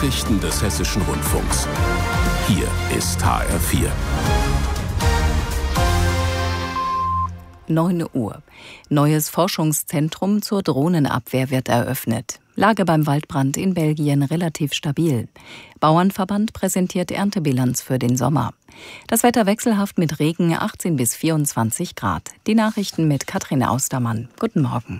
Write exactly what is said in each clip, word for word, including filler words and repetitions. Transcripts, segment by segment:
Nachrichten des Hessischen Rundfunks. Hier ist H R vier. neun Uhr. Neues Forschungszentrum zur Drohnenabwehr wird eröffnet. Lage beim Waldbrand in Belgien relativ stabil. Bauernverband präsentiert Erntebilanz für den Sommer. Das Wetter wechselhaft mit Regen, achtzehn bis vierundzwanzig Grad. Die Nachrichten mit Katrin Austermann. Guten Morgen.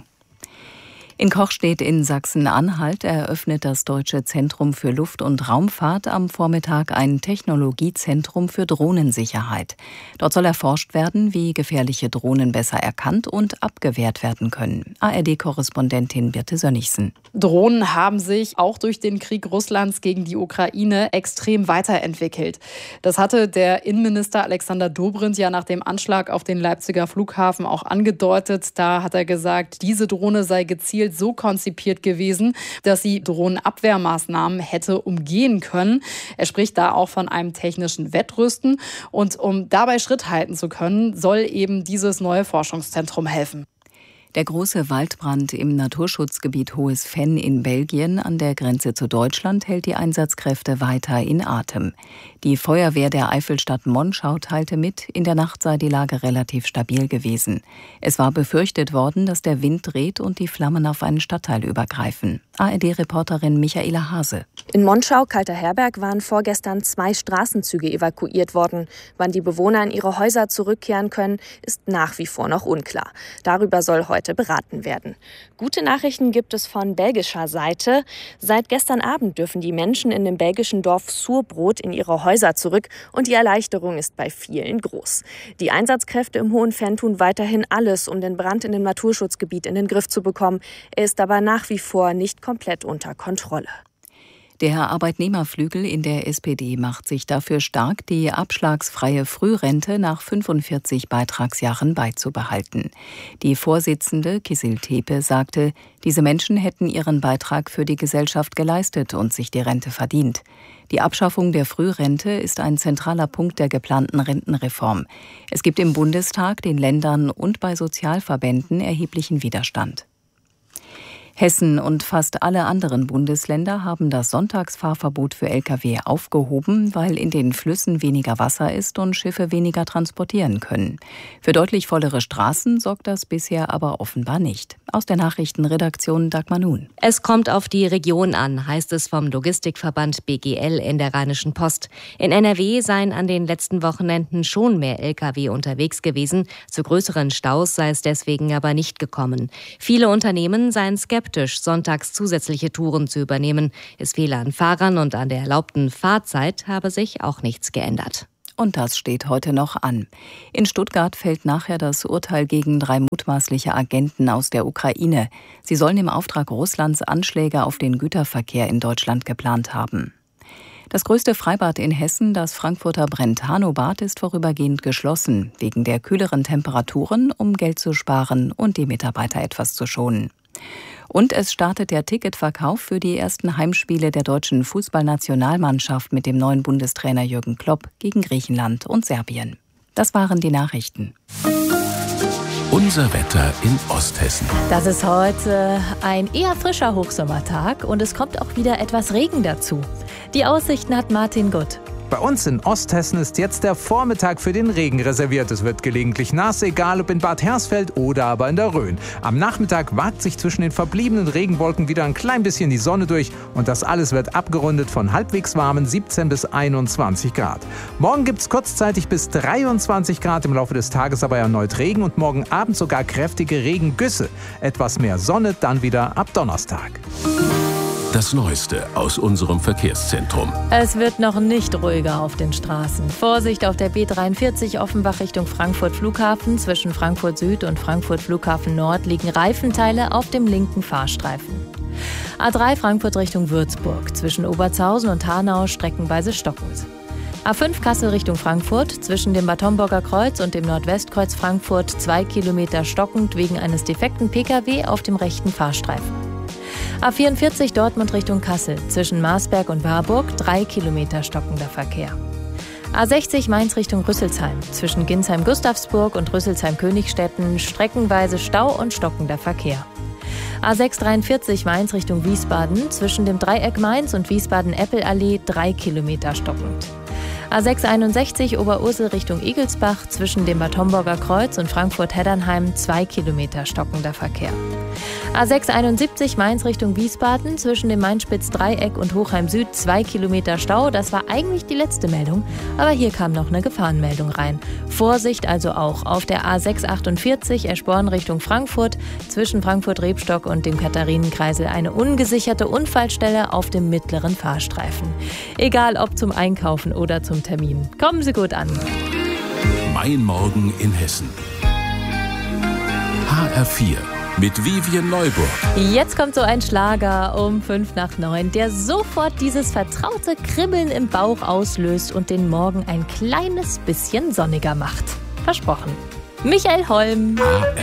In Kochstedt in Sachsen-Anhalt eröffnet das Deutsche Zentrum für Luft- und Raumfahrt am Vormittag ein Technologiezentrum für Drohnensicherheit. Dort soll erforscht werden, wie gefährliche Drohnen besser erkannt und abgewehrt werden können. A R D-Korrespondentin Birte Sönnigsen. Drohnen haben sich auch durch den Krieg Russlands gegen die Ukraine extrem weiterentwickelt. Das hatte der Innenminister Alexander Dobrindt ja nach dem Anschlag auf den Leipziger Flughafen auch angedeutet. Da hat er gesagt, diese Drohne sei gezielt so konzipiert gewesen, dass sie Drohnenabwehrmaßnahmen hätte umgehen können. Er spricht da auch von einem technischen Wettrüsten. Und um dabei Schritt halten zu können, soll eben dieses neue Forschungszentrum helfen. Der große Waldbrand im Naturschutzgebiet Hohes Venn in Belgien an der Grenze zu Deutschland hält die Einsatzkräfte weiter in Atem. Die Feuerwehr der Eifelstadt Monschau teilte mit, in der Nacht sei die Lage relativ stabil gewesen. Es war befürchtet worden, dass der Wind dreht und die Flammen auf einen Stadtteil übergreifen. A R D-Reporterin Michaela Hase. In Monschau, Kalter Herberg, waren vorgestern zwei Straßenzüge evakuiert worden. Wann die Bewohner in ihre Häuser zurückkehren können, ist nach wie vor noch unklar. Darüber soll heute beraten werden. Gute Nachrichten gibt es von belgischer Seite. Seit gestern Abend dürfen die Menschen in dem belgischen Dorf Surbrot in ihre Häuser zurück und die Erleichterung ist bei vielen groß. Die Einsatzkräfte im Hohen Venn tun weiterhin alles, um den Brand in dem Naturschutzgebiet in den Griff zu bekommen. Er ist aber nach wie vor nicht komplett unter Kontrolle. Der Arbeitnehmerflügel in der S P D macht sich dafür stark, die abschlagsfreie Frührente nach fünfundvierzig Beitragsjahren beizubehalten. Die Vorsitzende Kisil Tepe sagte, diese Menschen hätten ihren Beitrag für die Gesellschaft geleistet und sich die Rente verdient. Die Abschaffung der Frührente ist ein zentraler Punkt der geplanten Rentenreform. Es gibt im Bundestag, den Ländern und bei Sozialverbänden erheblichen Widerstand. Hessen und fast alle anderen Bundesländer haben das Sonntagsfahrverbot für L K W aufgehoben, weil in den Flüssen weniger Wasser ist und Schiffe weniger transportieren können. Für deutlich vollere Straßen sorgt das bisher aber offenbar nicht. Aus der Nachrichtenredaktion Dagmar Nun. Es kommt auf die Region an, heißt es vom Logistikverband B G L in der Rheinischen Post. In N R W seien an den letzten Wochenenden schon mehr L K W unterwegs gewesen. Zu größeren Staus sei es deswegen aber nicht gekommen. Viele Unternehmen seien skeptisch, sonntags zusätzliche Touren zu übernehmen. Es fehle an Fahrern und an der erlaubten Fahrzeit habe sich auch nichts geändert. Und das steht heute noch an. In Stuttgart fällt nachher das Urteil gegen drei mutmaßliche Agenten aus der Ukraine. Sie sollen im Auftrag Russlands Anschläge auf den Güterverkehr in Deutschland geplant haben. Das größte Freibad in Hessen, das Frankfurter Brentano-Bad, ist vorübergehend geschlossen, wegen der kühleren Temperaturen, um Geld zu sparen und die Mitarbeiter etwas zu schonen. Und es startet der Ticketverkauf für die ersten Heimspiele der deutschen Fußballnationalmannschaft mit dem neuen Bundestrainer Jürgen Klopp gegen Griechenland und Serbien. Das waren die Nachrichten. Unser Wetter in Osthessen. Das ist heute ein eher frischer Hochsommertag und es kommt auch wieder etwas Regen dazu. Die Aussichten hat Martin Gutt. Bei uns in Osthessen ist jetzt der Vormittag für den Regen reserviert. Es wird gelegentlich nass, egal ob in Bad Hersfeld oder aber in der Rhön. Am Nachmittag wagt sich zwischen den verbliebenen Regenwolken wieder ein klein bisschen die Sonne durch und das alles wird abgerundet von halbwegs warmen siebzehn bis einundzwanzig Grad. Morgen gibt es kurzzeitig bis dreiundzwanzig Grad, im Laufe des Tages aber erneut Regen und morgen Abend sogar kräftige Regengüsse. Etwas mehr Sonne dann wieder ab Donnerstag. Das Neueste aus unserem Verkehrszentrum. Es wird noch nicht ruhiger auf den Straßen. Vorsicht auf der B dreiundvierzig Offenbach Richtung Frankfurt Flughafen. Zwischen Frankfurt Süd und Frankfurt Flughafen Nord liegen Reifenteile auf dem linken Fahrstreifen. A drei Frankfurt Richtung Würzburg. Zwischen Obertshausen und Hanau streckenweise stockend. A fünf Kassel Richtung Frankfurt. Zwischen dem Bad Homburger Kreuz und dem Nordwestkreuz Frankfurt zwei Kilometer stockend wegen eines defekten P K W auf dem rechten Fahrstreifen. A vierundvierzig Dortmund Richtung Kassel. Zwischen Marsberg und Warburg drei Kilometer stockender Verkehr. A sechzig Mainz Richtung Rüsselsheim. Zwischen Ginsheim-Gustavsburg und Rüsselsheim-Königstetten streckenweise Stau und stockender Verkehr. A sechs dreiundvierzig Mainz Richtung Wiesbaden, zwischen dem Dreieck Mainz und Wiesbaden-Eppel-Allee drei Kilometer stockend. A sechs einundsechzig Oberursel Richtung Igelsbach, zwischen dem Bad Homburger Kreuz und Frankfurt-Heddernheim zwei Kilometer stockender Verkehr. A sechs einundsiebzig Mainz Richtung Wiesbaden, zwischen dem Main-Spitz-Dreieck und Hochheim Süd zwei Kilometer Stau. Das war eigentlich die letzte Meldung, aber hier kam noch eine Gefahrenmeldung rein. Vorsicht also auch auf der A sechs achtundvierzig Eschborn Richtung Frankfurt, zwischen Frankfurt-Rebstock und dem Katharinenkreisel eine ungesicherte Unfallstelle auf dem mittleren Fahrstreifen. Egal ob zum Einkaufen oder zum Termin. Kommen Sie gut an. Mein Morgen in Hessen. H R vier mit Vivian Neuburg. Jetzt kommt so ein Schlager um fünf nach neun, der sofort dieses vertraute Kribbeln im Bauch auslöst und den Morgen ein kleines bisschen sonniger macht. Versprochen. Michael Holm. H R